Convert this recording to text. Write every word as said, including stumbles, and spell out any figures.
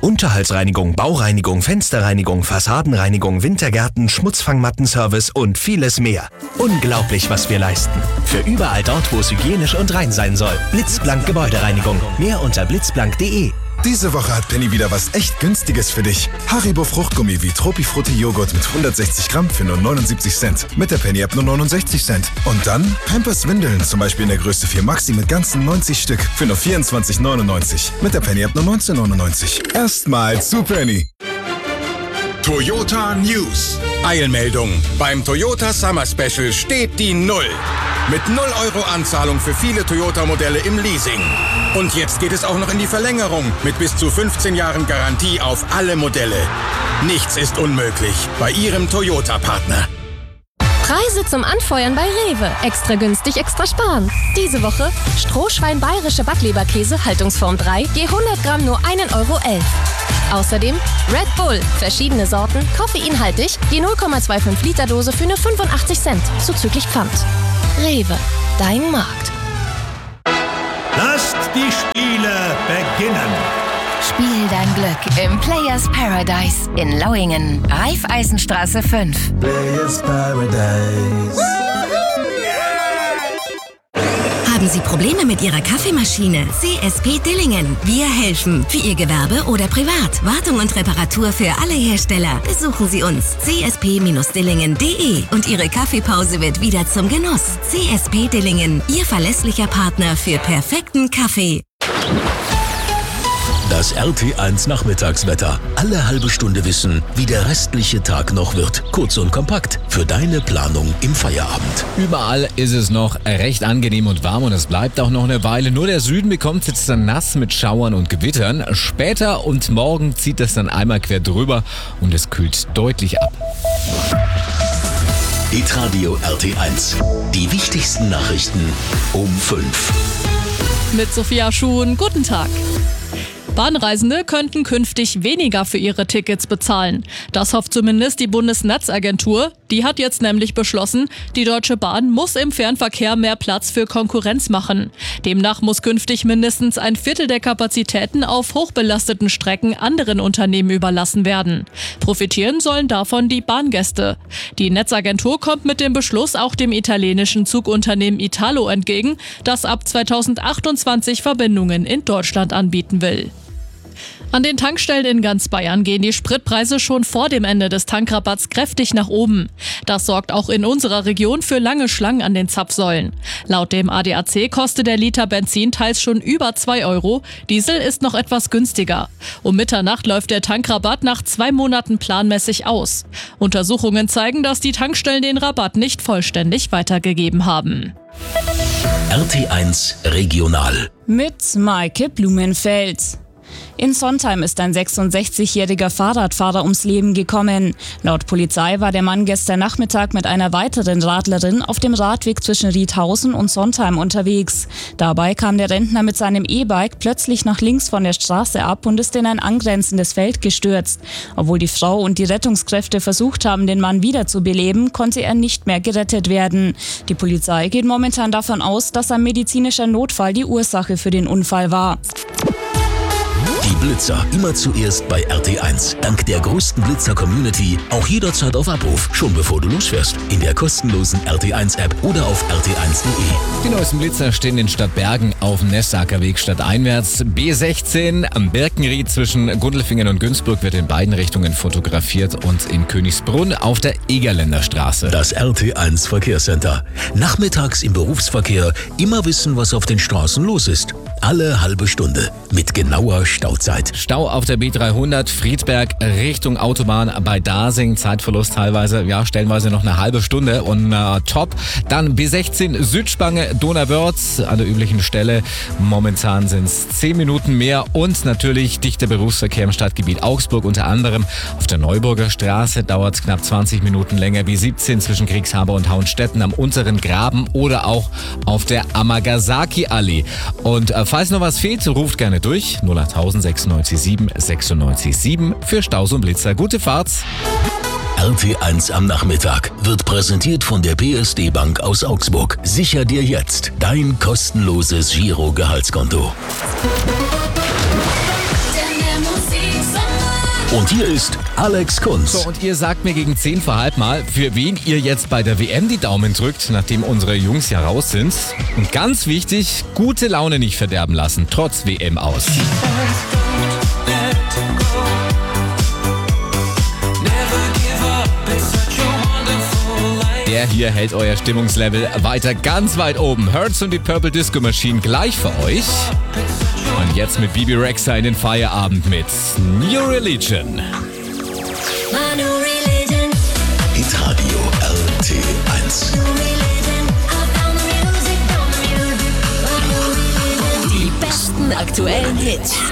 Unterhaltsreinigung, Baureinigung, Fensterreinigung, Fassadenreinigung, Wintergärten, Schmutzfangmattenservice und vieles mehr. Unglaublich, was wir leisten. Für überall dort, wo es hygienisch und rein sein soll. Blitzblank Gebäudereinigung. Mehr unter blitzblank punkt de. Diese Woche hat Penny wieder was echt Günstiges für dich. Haribo Fruchtgummi wie Tropifrutti Joghurt mit hundertsechzig Gramm für nur neunundsiebzig Cent. Mit der Penny-App nur neunundsechzig Cent. Und dann Pampers Windeln, zum Beispiel in der Größe vier Maxi mit ganzen neunzig Stück für nur vierundzwanzig neunundneunzig. Mit der Penny-App nur neunzehn neunundneunzig. Erstmal zu Penny. Toyota News. Eilmeldung. Beim Toyota Summer Special steht die Null. Mit null Euro Anzahlung für viele Toyota-Modelle im Leasing. Und jetzt geht es auch noch in die Verlängerung mit bis zu fünfzehn Jahren Garantie auf alle Modelle. Nichts ist unmöglich bei Ihrem Toyota-Partner. Preise zum Anfeuern bei Rewe. Extra günstig, extra sparen. Diese Woche Strohschwein bayerische Backleberkäse, Haltungsform drei, je hundert Gramm nur ein Euro elf. Außerdem Red Bull, verschiedene Sorten, koffeinhaltig, je null Komma fünfundzwanzig Liter Dose für nur fünfundachtzig Cent, zuzüglich Pfand. Rewe, dein Markt. Lasst die Spiele beginnen. Spiel dein Glück im Players Paradise in Lauingen, Raiffeisenstraße fünf. Players Paradise. Haben Sie Probleme mit Ihrer Kaffeemaschine? C S P Dillingen. Wir helfen. Für Ihr Gewerbe oder privat. Wartung und Reparatur für alle Hersteller. Besuchen Sie uns. c s p dillingen punkt de und Ihre Kaffeepause wird wieder zum Genuss. C S P Dillingen. Ihr verlässlicher Partner für perfekten Kaffee. Das R T eins Nachmittagswetter. Alle halbe Stunde wissen, wie der restliche Tag noch wird. Kurz und kompakt für deine Planung im Feierabend. Überall ist es noch recht angenehm und warm und es bleibt auch noch eine Weile. Nur der Süden bekommt es jetzt dann nass mit Schauern und Gewittern. Später und morgen zieht es dann einmal quer drüber und es kühlt deutlich ab. Hitradio R T eins. Die wichtigsten Nachrichten um fünf. Mit Sophia Schuhn, guten Tag. Bahnreisende könnten künftig weniger für ihre Tickets bezahlen. Das hofft zumindest die Bundesnetzagentur. Die hat jetzt nämlich beschlossen, die Deutsche Bahn muss im Fernverkehr mehr Platz für Konkurrenz machen. Demnach muss künftig mindestens ein Viertel der Kapazitäten auf hochbelasteten Strecken anderen Unternehmen überlassen werden. Profitieren sollen davon die Bahngäste. Die Netzagentur kommt mit dem Beschluss auch dem italienischen Zugunternehmen Italo entgegen, das ab zweitausendachtundzwanzig Verbindungen in Deutschland anbieten will. An den Tankstellen in ganz Bayern gehen die Spritpreise schon vor dem Ende des Tankrabatts kräftig nach oben. Das sorgt auch in unserer Region für lange Schlangen an den Zapfsäulen. Laut dem A D A C kostet der Liter Benzin teils schon über zwei Euro. Diesel ist noch etwas günstiger. Um Mitternacht läuft der Tankrabatt nach zwei Monaten planmäßig aus. Untersuchungen zeigen, dass die Tankstellen den Rabatt nicht vollständig weitergegeben haben. R T eins Regional. Mit Maike Blumenfeld. In Sontheim ist ein sechsundsechzigjähriger Fahrradfahrer ums Leben gekommen. Laut Polizei war der Mann gestern Nachmittag mit einer weiteren Radlerin auf dem Radweg zwischen Riedhausen und Sontheim unterwegs. Dabei kam der Rentner mit seinem E-Bike plötzlich nach links von der Straße ab und ist in ein angrenzendes Feld gestürzt. Obwohl die Frau und die Rettungskräfte versucht haben, den Mann wiederzubeleben, konnte er nicht mehr gerettet werden. Die Polizei geht momentan davon aus, dass ein medizinischer Notfall die Ursache für den Unfall war. Die Blitzer immer zuerst bei R T eins. Dank der größten Blitzer-Community auch jederzeit auf Abruf, schon bevor du losfährst. In der kostenlosen R T eins App oder auf r t eins punkt de. Die neuesten Blitzer stehen in Stadtbergen auf dem Nessacker Weg stadteinwärts. B sechzehn am Birkenried zwischen Gundelfingen und Günzburg wird in beiden Richtungen fotografiert und in Königsbrunn auf der Egerländer Straße. Das R T eins Verkehrscenter. Nachmittags im Berufsverkehr immer wissen, was auf den Straßen los ist. Alle halbe Stunde mit genauer Stauzeit. Stau auf der B dreihundert Friedberg Richtung Autobahn bei Dasing. Zeitverlust teilweise, ja, stellenweise noch eine halbe Stunde und äh, top. Dann B sechzehn Südspange Donauwörth an der üblichen Stelle. Momentan sind es zehn Minuten mehr und natürlich dichter Berufsverkehr im Stadtgebiet Augsburg. Unter anderem auf der Neuburger Straße dauert knapp zwanzig Minuten länger. B siebzehn zwischen Kriegshaber und Hauenstetten am unteren Graben oder auch auf der Amagasaki-Allee. Und äh, falls noch was fehlt, ruft gerne durch. null acht tausend sechsundneunzig sieben sechsundneunzig sieben für Staus und Blitzer. Gute Fahrt! R T eins am Nachmittag wird präsentiert von der P S D Bank aus Augsburg. Sicher dir jetzt dein kostenloses Giro-Gehaltskonto. Denn der Musik Und hier ist Alex Kunz. So, und ihr sagt mir gegen zehn vor halb mal, für wen ihr jetzt bei der W M die Daumen drückt, nachdem unsere Jungs ja raus sind. Und ganz wichtig, gute Laune nicht verderben lassen, trotz W M aus. Der hier hält euer Stimmungslevel weiter ganz weit oben. Hurts und die Purple Disco Machine gleich für euch. Und jetzt mit Bibi Rexha in den Feierabend mit New Religion. Hitradio R T eins. Die besten aktuellen Hits.